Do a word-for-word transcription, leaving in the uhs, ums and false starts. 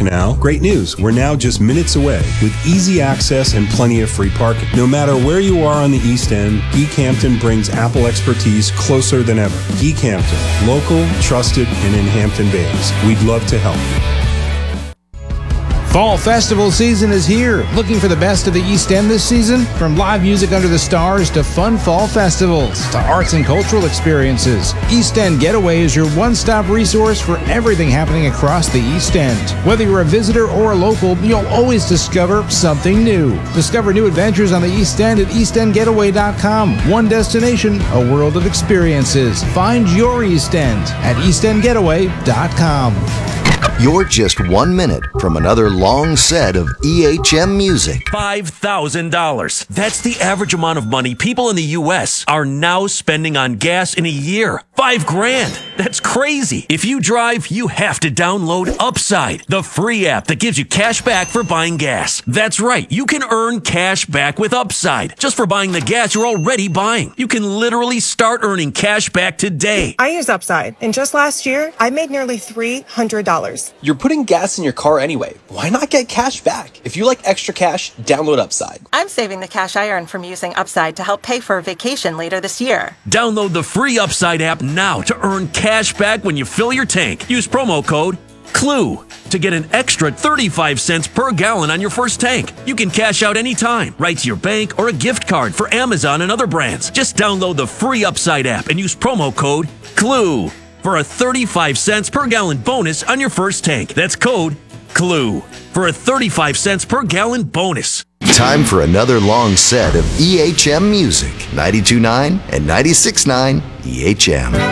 Canal? Great news, we're now just minutes away with easy access and plenty of free parking. No matter where you are on the East End, Geek Hampton brings Apple expertise closer than ever. Geek Hampton, local, trusted, and in Hampton Bays. We'd love to help you. Fall festival season is here. Looking for the best of the East End this season? From live music under the stars to fun fall festivals to arts and cultural experiences, East End Getaway is your one-stop resource for everything happening across the East End. Whether you're a visitor or a local, you'll always discover something new. Discover new adventures on the East End at east end getaway dot com. One destination, a world of experiences. Find your East End at east end getaway dot com. You're just one minute from another long set of E H M music. five thousand dollars. That's the average amount of money people in the U S are now spending on gas in a year. Five grand. That's crazy. If you drive, you have to download Upside, the free app that gives you cash back for buying gas. That's right. You can earn cash back with Upside just for buying the gas you're already buying. You can literally start earning cash back today. I use Upside, and just last year, I made nearly three hundred dollars. You're putting gas in your car anyway. Why not get cash back? If you like extra cash, download Upside. I'm saving the cash I earn from using Upside to help pay for a vacation later this year. Download the free Upside app now to earn cash back when you fill your tank. Use promo code CLUE to get an extra thirty-five cents per gallon on your first tank. You can cash out anytime, right to your bank or a gift card for Amazon and other brands. Just download the free Upside app and use promo code CLUE for a thirty-five cents per gallon bonus on your first tank. That's code CLUE for a thirty-five cents per gallon bonus. Time for another long set of E H M music. ninety-two point nine and ninety-six point nine E H M.